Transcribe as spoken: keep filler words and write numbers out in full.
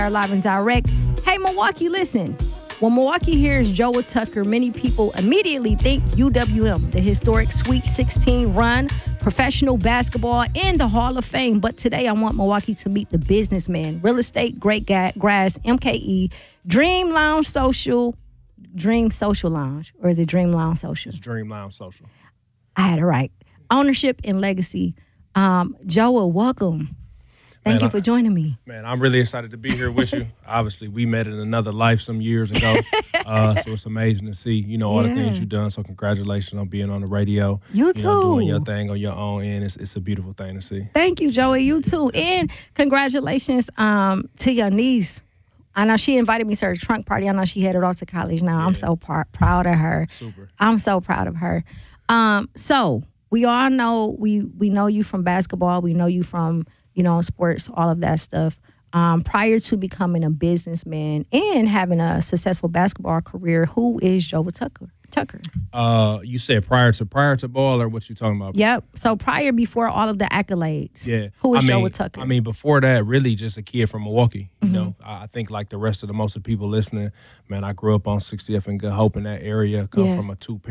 Live and direct. Hey, Milwaukee, listen. When Milwaukee hears Joa Tucker, many people immediately think U W M, the historic Sweet sixteen run, professional basketball, and the Hall of Fame. But today I want Milwaukee to meet the businessman, real estate, great ga- grass, M K E, Dream Lounge Social, Dream Social Lounge, or is it Dream Lounge Social? It's Dream Lounge Social. I had it right. Ownership and legacy. Um, Joa, welcome. Thank Man, you I, for joining me. Man, I'm really excited to be here with you. Obviously, we met in another life some years ago, uh, so it's amazing to see, you know, all Yeah. the things you've done. So congratulations on being on the radio. You You know, doing too. your thing on your own end. It's, it's a beautiful thing to see. Thank you, Joey. You too. And congratulations um, to your niece. I know she invited me to her trunk party. I know she headed off to college now. I'm Yeah. so par- proud of her. Super. I'm so proud of her. Um, so we all know we we know you from basketball. We know you from, you know, sports, all of that stuff. Um, prior to becoming a businessman and having a successful basketball career, who is Joa Tucker? Tucker. Uh, you said prior to prior to ball, or what you talking about? Yep. So prior, before all of the accolades, Yeah. who is I mean, Joa Tucker? I mean, before that, really just a kid from Milwaukee. You Mm-hmm. know, I I think like the rest of the most of the people listening, man, I grew up on sixtieth and Good Hope in that area. Come Yeah. from a two